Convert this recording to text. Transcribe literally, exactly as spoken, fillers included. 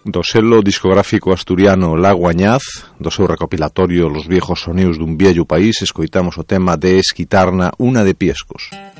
Do selo discográfico asturiano Lago Añaz, do seu recopilatorio Los viejos sonidos dun viello país, escoitamos o tema de Esquitarna, Una de Piescos.